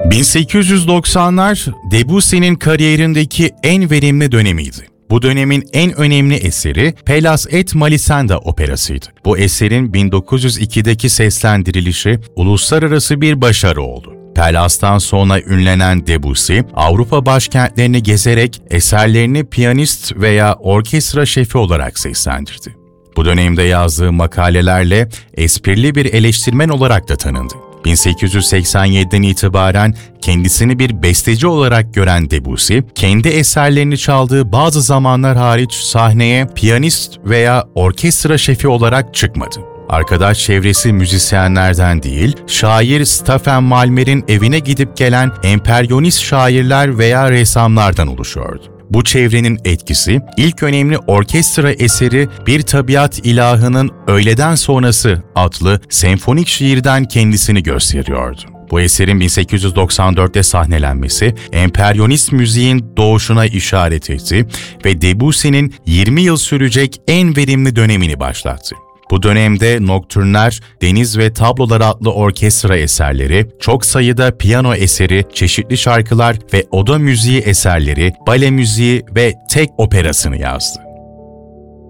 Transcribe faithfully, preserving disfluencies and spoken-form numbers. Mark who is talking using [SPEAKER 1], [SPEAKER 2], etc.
[SPEAKER 1] bin sekiz yüz doksanlar Debussy'nin kariyerindeki en verimli dönemiydi. Bu dönemin en önemli eseri Pelléas et Melisande operasıydı. Bu eserin bin dokuz yüz ikideki seslendirilişi uluslararası bir başarı oldu. Pelléas'tan sonra ünlenen Debussy, Avrupa başkentlerini gezerek eserlerini piyanist veya orkestra şefi olarak seslendirdi. Bu dönemde yazdığı makalelerle esprili bir eleştirmen olarak da tanındı. bin sekiz yüz seksen yediden itibaren kendisini bir besteci olarak gören Debussy, kendi eserlerini çaldığı bazı zamanlar hariç sahneye piyanist veya orkestra şefi olarak çıkmadı. Arkadaş çevresi müzisyenlerden değil, şair Stephen Malmer'in evine gidip gelen emperyonist şairler veya ressamlardan oluşuyordu. Bu çevrenin etkisi, ilk önemli orkestra eseri Bir Tabiat İlahı'nın Öğleden Sonrası adlı senfonik şiirden kendisini gösteriyordu. Bu eserin bin sekiz yüz doksan dörtte sahnelenmesi, emperyonist müziğin doğuşuna işaret etti ve Debussy'nin yirmi yıl sürecek en verimli dönemini başlattı. Bu dönemde Nocturne'ler, Deniz ve Tablolar adlı orkestra eserleri, çok sayıda piyano eseri, çeşitli şarkılar ve oda müziği eserleri, bale müziği ve tek operasını yazdı.